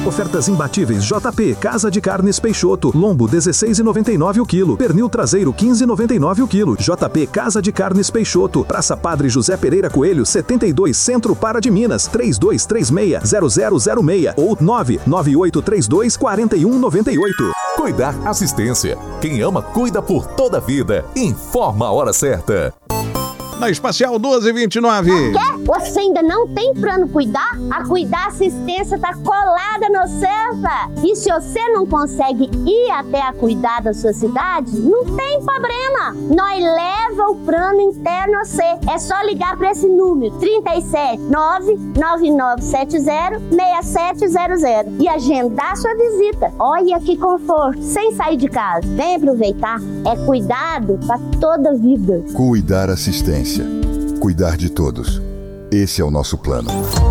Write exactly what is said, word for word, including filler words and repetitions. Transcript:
Ofertas imbatíveis J P, Casa de Carnes Peixoto, lombo dezesseis reais e noventa e nove centavos o quilo, pernil traseiro quinze reais e noventa e nove centavos o quilo. J P, Casa de Carnes Peixoto, Praça Padre José Pereira Coelho, setenta e dois, Centro Para de Minas, três dois três seis, zero zero zero seis ou nove nove oito três dois quatro um nove oito. Cuidar Assistência. Quem ama, cuida por toda a vida. Informa a hora certa. Na Espacial doze e vinte e nove. Quer? Você ainda não tem plano Cuidar? A Cuidar Assistência tá colada no Cefa. E se você não consegue ir até a Cuidar da sua cidade, não tem problema. Nós leva o plano interno a você. É só ligar para esse número trinta e sete, nove nove nove sete zero, seis sete zero zero e agendar sua visita. Olha que conforto, sem sair de casa. Vem aproveitar. É cuidado para toda a vida. Cuidar Assistência. Cuidar de todos. Esse é o nosso plano.